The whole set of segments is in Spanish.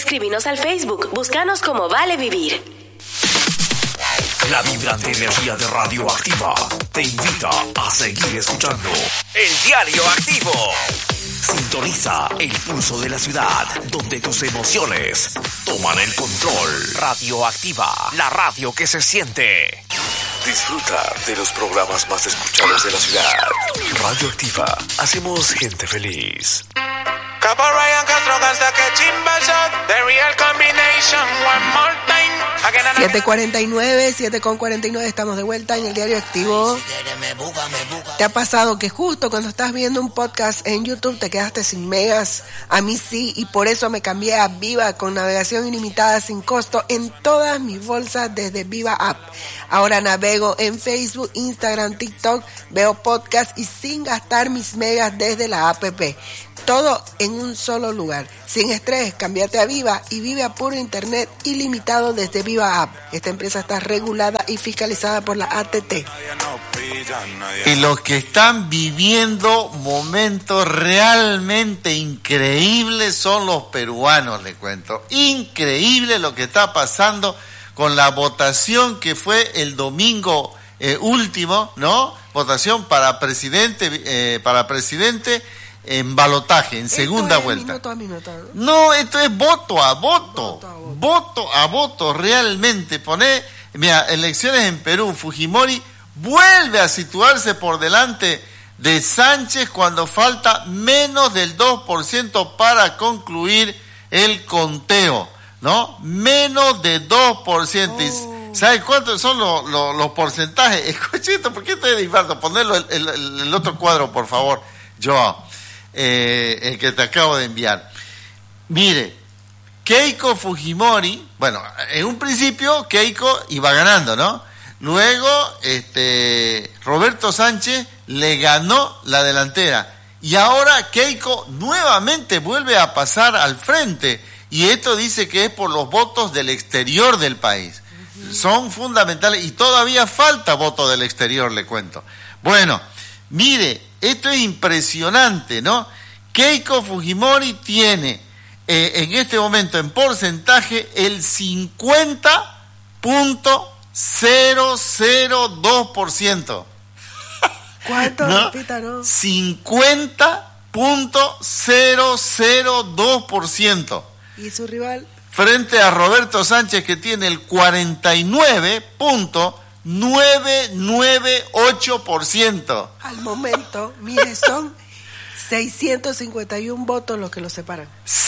Escríbenos al Facebook, búscanos como Vale Vivir. La vibrante energía de Radioactiva te invita a seguir escuchando El Diario Activo. Sintoniza el pulso de la ciudad, donde tus emociones toman el control. Radioactiva, la radio que se siente. Disfruta de los programas más escuchados de la ciudad. Radioactiva, hacemos gente feliz. Capo Ryan Castro Garza que chimba shot, the real combination, one more time. 7:49, estamos de vuelta en el Diario Activo. ¿Te ha pasado que justo cuando estás viendo un podcast en YouTube te quedaste sin megas? A mí sí, y por eso me cambié a Viva con navegación ilimitada sin costo en todas mis bolsas desde Viva App. Ahora navego en Facebook, Instagram, TikTok, veo podcast y sin gastar mis megas desde la app. Todo en un solo lugar. Sin estrés, cámbiate a Viva y vive a puro internet ilimitado desde Viva App. Esta empresa está regulada y fiscalizada por la ATT. Y los que están viviendo momentos realmente increíbles son los peruanos, les cuento. Increíble lo que está pasando con la votación que fue el domingo último, ¿no? Votación para presidente en balotaje, en segunda vuelta. Minuto a minuto, ¿no? No, esto es voto a voto. Voto a voto, realmente. Mira, elecciones en Perú, Fujimori vuelve a situarse por delante de Sánchez cuando falta menos del 2% para concluir el conteo, ¿no? Menos de 2%. ¿Sabes cuántos son los porcentajes? Escuchito, ¿por qué te infarto? Ponerlo el otro cuadro, por favor, Joao. El que te acabo de enviar. Mire, Keiko Fujimori, bueno, en un principio Keiko iba ganando, ¿no? Luego, Roberto Sánchez le ganó la delantera. Y ahora Keiko nuevamente vuelve a pasar al frente. Y esto dice que es por los votos del exterior del país. Son fundamentales y todavía falta voto del exterior, le cuento. Bueno, mire, esto es impresionante, ¿no? Keiko Fujimori tiene en este momento en porcentaje el 50.002%. ¿Cuánto? ¿No? Repítalo. 50.002%. ¿Y su rival? Frente a Roberto Sánchez, que tiene el 49.998%. Al momento, mire, son 651 votos los que los separan.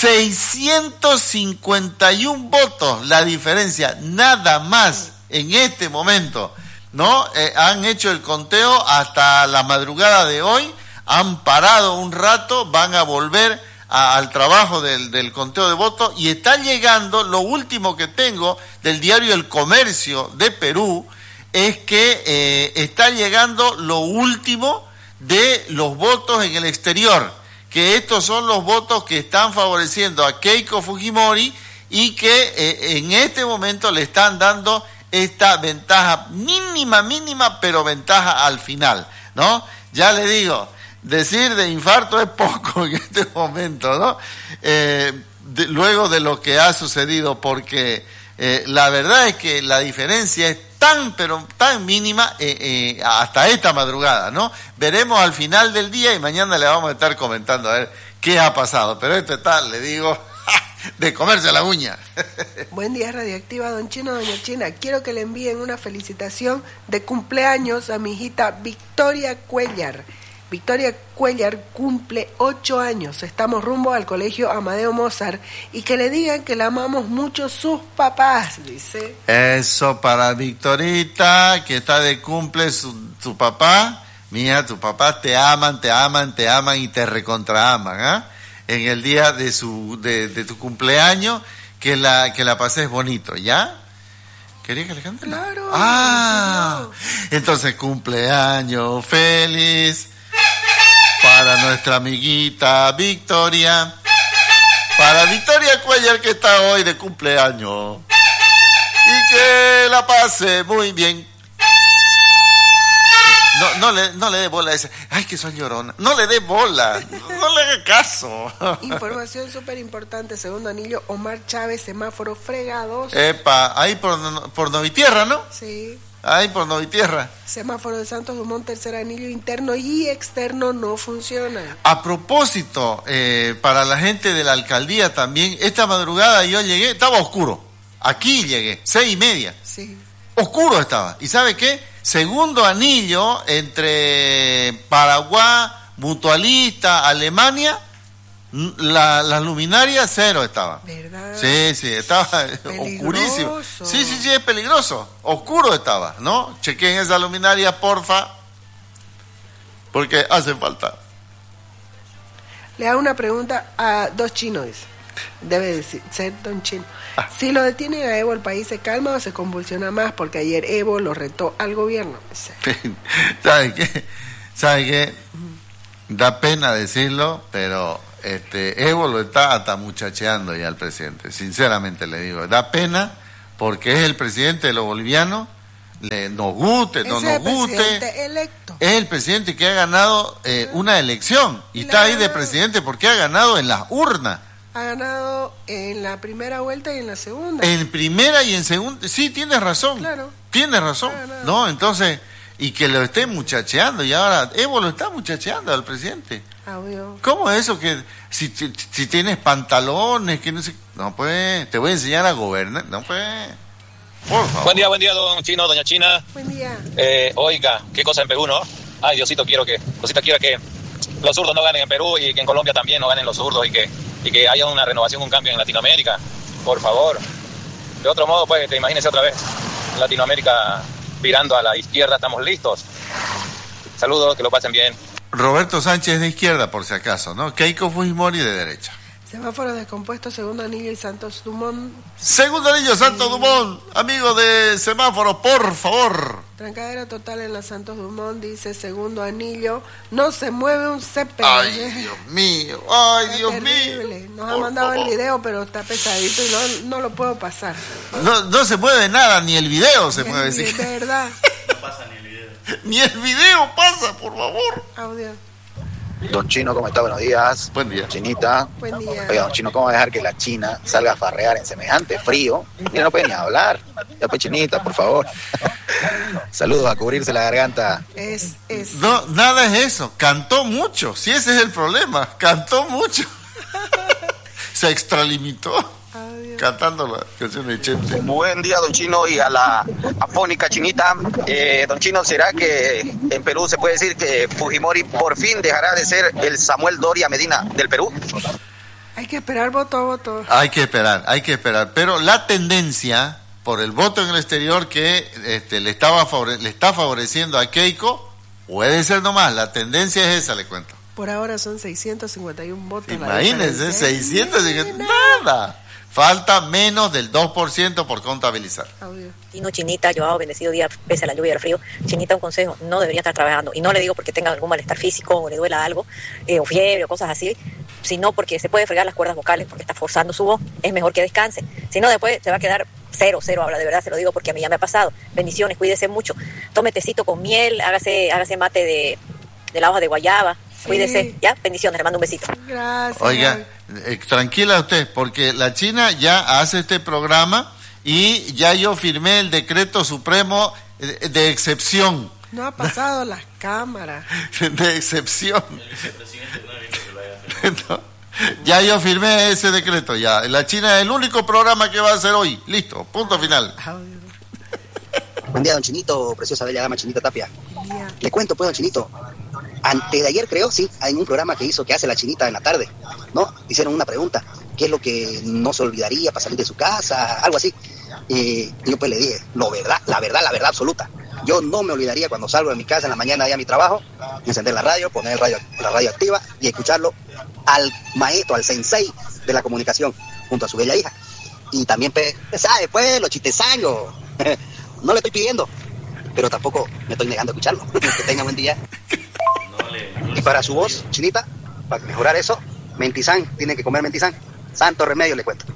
651 votos la diferencia, nada más en este momento, ¿no? Han hecho el conteo hasta la madrugada de hoy, han parado un rato, van a volver al trabajo del conteo de votos y está llegando, lo último que tengo del diario El Comercio de Perú, es que está llegando lo último de los votos en el exterior, que estos son los votos que están favoreciendo a Keiko Fujimori y que en este momento le están dando esta ventaja mínima, pero ventaja al final, ¿no? Ya le digo, decir de infarto es poco en este momento, ¿no? Luego de lo que ha sucedido, porque la verdad es que la diferencia es tan mínima hasta esta madrugada, ¿no? Veremos al final del día y mañana le vamos a estar comentando a ver qué ha pasado, pero esto está, le digo, de comerse la uña. Buen día, Radioactiva, don Chino, doña China. Quiero que le envíen una felicitación de cumpleaños a mi hijita Victoria Cuellar. Victoria Cuellar cumple 8 años. Estamos rumbo al colegio Amadeo Mozart y que le digan que la amamos mucho sus papás, dice. Eso para Victorita, que está de cumple su papá. Mira, tus papás te aman y te recontraaman, ¿ah? En el día de tu cumpleaños, que la pases bonito, ¿ya? ¿Quería que le cante? Claro. Ah, entonces cumpleaños feliz para nuestra amiguita Victoria, para Victoria Cuellar, que está hoy de cumpleaños, y que la pase muy bien. no le dé bola a ese. Ay, que son lloronas. No le dé bola. No le haga caso. Información súper importante. Segundo anillo, Omar Chávez, semáforo fregados. Epa, ahí por Novitierra, ¿no? Sí. Ahí por Novitierra. Semáforo de Santos Dumont, tercer anillo interno y externo no funciona. A propósito, para la gente de la alcaldía también, esta madrugada yo llegué, estaba oscuro. Aquí llegué, 6:30. Sí. Oscuro estaba. ¿Y sabe qué? Segundo anillo entre Paraguay, Mutualista, Alemania, las luminarias cero estaban. ¿Verdad? Sí, estaba oscurísimo. Sí, es peligroso. Oscuro estaba, ¿no? Chequen esa luminaria, porfa, porque hace falta. Le hago una pregunta a dos chinos. Debe ser don chino. Si lo detienen a Evo, ¿el país se calma o se convulsiona más? Porque ayer Evo lo retó al gobierno. ¿Sabe qué? Da pena decirlo, pero Evo lo está hasta muchacheando ya al presidente. Sinceramente le digo, da pena porque es el presidente de los bolivianos. Nos guste, no nos guste. Es el presidente electo. Es el presidente que ha ganado una elección. Y está ahí de presidente porque ha ganado en las urnas. Ha ganado en la primera vuelta y en la segunda. En primera y en segunda. Sí, tienes razón. Claro. Tienes razón. No, entonces, y que lo esté muchacheando. Y ahora Evo lo está muchacheando al presidente. Obvio. ¿Cómo es eso que si tienes pantalones, que no sé? No, pues, te voy a enseñar a gobernar. No, pues, por favor. Buen día, don Chino, doña China. Buen día. Oiga, qué cosa en Perú, ¿no? Ay, Diosito quiera que los zurdos no ganen en Perú y que en Colombia también no ganen los zurdos y que haya una renovación, un cambio en Latinoamérica, por favor. De otro modo, pues, imagínese otra vez, Latinoamérica virando a la izquierda, estamos listos. Saludos, que lo pasen bien. Roberto Sánchez de izquierda, por si acaso, ¿no? Keiko Fujimori de derecha. Semáforo descompuesto, segundo anillo y Santos Dumont. Segundo anillo, Santos Dumont. Amigo de semáforo, por favor. Trancadera total en la Santos Dumont, dice segundo anillo. No se mueve un césped. Ay, Dios mío. Ay, Dios terrible. mío. Nos ha mandado el video, pero está pesadito y no lo puedo pasar. No se mueve nada, ni el video se mueve. De verdad. No pasa ni el video. Ni el video pasa, por favor. Audio. Don Chino, ¿cómo está? Buenos días. Buen día. Chinita. Buen día. Oiga, don Chino, ¿cómo va a dejar que la China salga a farrear en semejante frío? Mira, no puede ni hablar. Ya pues, Chinita, por favor. Saludos, a cubrirse la garganta. No, nada es eso. Cantó mucho. Si ese es el problema. Cantó mucho. Se extralimitó. Cantando la canción de Chente. Buen día, don Chino, y a la afónica Chinita. Don Chino, ¿será que en Perú se puede decir que Fujimori por fin dejará de ser el Samuel Doria Medina del Perú? Hay que esperar voto a voto. Hay que esperar. Pero la tendencia por el voto en el exterior que le está favoreciendo a Keiko, puede ser nomás. La tendencia es esa, le cuento. Por ahora son 651 votos. Imagínense, 650. Nada. Falta menos del 2% por contabilizar. Tino, Chinita, llevado bendecido día pese a la lluvia y el frío. Chinita, un consejo, no debería estar trabajando. Y no le digo porque tenga algún malestar físico o le duela algo, o fiebre o cosas así, sino porque se puede fregar las cuerdas vocales porque está forzando su voz. Es mejor que descanse. Si no, después se va a quedar cero, habla, de verdad se lo digo porque a mí ya me ha pasado. Bendiciones, cuídese mucho. Tome tecito con miel, hágase mate de la hoja de guayaba. Sí. Cuídese, ya, bendiciones, le mando un besito. Gracias. Oiga, tranquila usted, porque la China ya hace este programa y ya yo firmé el decreto supremo de excepción. No ha pasado las cámaras. De excepción. No, ya yo firmé ese decreto, ya. La China es el único programa que va a hacer hoy. Listo, punto final. Buen día, don Chinito, preciosa bella dama Chinita Tapia. Le cuento, pues, don Chinito. Antes de ayer, creo, sí, hay un programa que hace la Chinita en la tarde, ¿no? Hicieron una pregunta, ¿qué es lo que no se olvidaría para salir de su casa? Algo así. Y yo pues le dije, la verdad absoluta. Yo no me olvidaría cuando salgo de mi casa en la mañana, allá a mi trabajo, encender la radio, poner la radio activa y escucharlo al maestro, al sensei de la comunicación, junto a su bella hija. Y también, ¿sabe? Pues, los chistezangos. No le estoy pidiendo, pero tampoco me estoy negando a escucharlo. Que tenga buen día. Y para su voz, Chinita, para mejorar eso, mentizán, tiene que comer mentizán. Santo remedio, le cuento.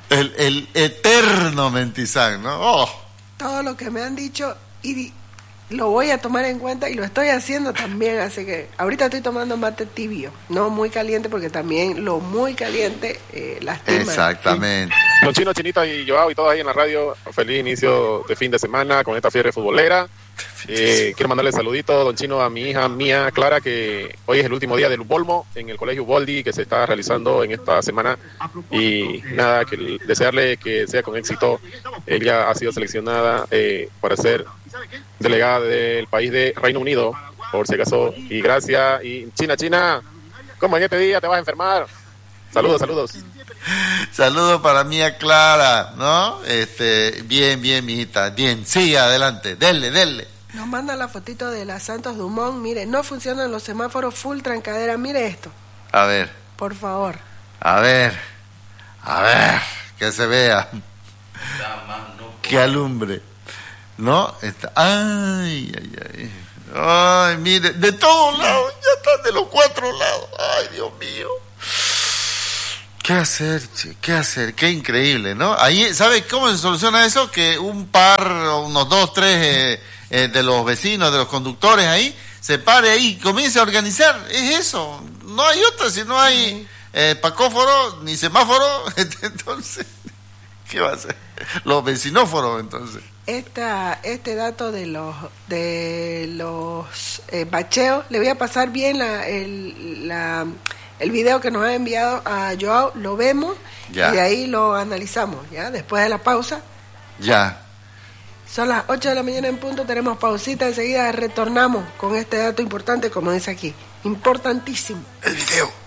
El eterno mentizán, ¿no? Oh. Todo lo que me han dicho y lo voy a tomar en cuenta y lo estoy haciendo también, así que ahorita estoy tomando mate tibio, no muy caliente porque también lo muy caliente lastima. Exactamente. Los chinos, Chinita y Joao y todos ahí en la radio, feliz inicio de fin de semana con esta fiebre futbolera. Quiero mandarle saludito, don Chino, a mi hija mía, Clara, que hoy es el último día del Bolmo en el Colegio Uboldi, que se está realizando en esta semana. Y nada, que desearle que sea con éxito. Ella ha sido seleccionada para ser delegada del país de Reino Unido, por si acaso. Y gracias. Y China, ¿cómo en este día te vas a enfermar? Saludos. Saludos para mía Clara, ¿no? Bien, mijita, bien. Sí, adelante, dele. Nos manda la fotito de la Santos Dumont. Mire, no funcionan los semáforos, full trancadera. Mire esto. A ver. Por favor. A ver, que se vea. Que alumbre, ¿no? Ay, mire, de todos lados, ya están de los 4 lados. Ay, Dios mío. ¿Qué hacer, che? ¿Qué hacer? Qué increíble, ¿no? Ahí, ¿sabe cómo se soluciona eso? Que unos 2, 3 de los vecinos, de los conductores ahí, se pare ahí y comience a organizar. Es eso. No hay otra, si no hay pacóforo ni semáforo, entonces, ¿qué va a hacer? Los vecinóforos, entonces. Este dato de los bacheos, le voy a pasar bien el video que nos ha enviado a Joao, lo vemos ya. Y de ahí lo analizamos, ¿ya? Después de la pausa. Ya. Son las 8 de la mañana en punto, tenemos pausita, enseguida retornamos con este dato importante, como dice aquí, importantísimo. El video.